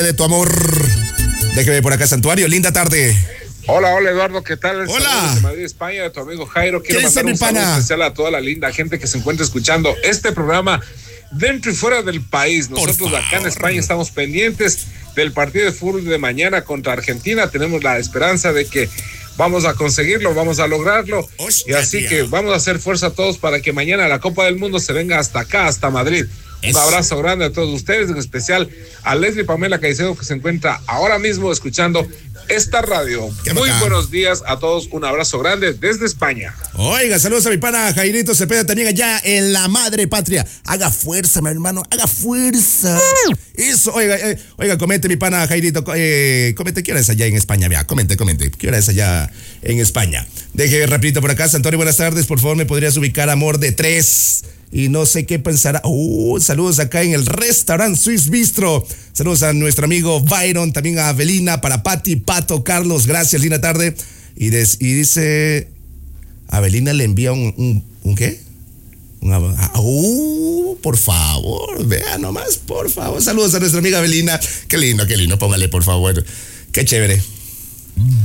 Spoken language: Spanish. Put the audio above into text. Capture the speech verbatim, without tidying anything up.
de tu amor. Déjeme por acá, Santuario. Linda tarde. Hola, hola Eduardo, ¿qué tal? Hola. De Madrid, España, de tu amigo Jairo. Quiero ¿Qué dice mandar mi un saludo pana? especial a toda la linda gente que se encuentra escuchando este programa dentro y fuera del país. Nosotros acá en España estamos pendientes del partido de fútbol de mañana contra Argentina. Tenemos la esperanza de que vamos a conseguirlo, vamos a lograrlo. Hostia, y así tía. que vamos a hacer fuerza a todos para que mañana la Copa del Mundo se venga hasta acá, hasta Madrid. Eso. Un abrazo grande a todos ustedes, en especial a Leslie Pamela Caicedo, que se encuentra ahora mismo escuchando esta radio. Qué Muy bacán. buenos días a todos, un abrazo grande desde España. Oiga, saludos a mi pana Jairito Cepeda también allá en la madre patria. Haga fuerza, mi hermano, haga fuerza. Eso, oiga, eh, oiga, comente mi pana Jairito, eh, comente, ¿qué hora es allá en España? Vea, comente, comente, ¿qué hora es allá en España? Deje rapidito por acá, Santorio, buenas tardes, por favor, ¿me podrías ubicar Amor de Tres? Y no sé qué pensará. Uh, saludos acá en el restaurante Swiss Bistro. Saludos a nuestro amigo Byron, también a Avelina, para Pati, Pato, Carlos, gracias, linda tarde. Y, des, y dice, Avelina le envía un, un, ¿un qué? Un, uh, por favor, vea nomás, por favor. Saludos a nuestra amiga Avelina. Qué lindo, qué lindo, póngale, por favor. Qué chévere.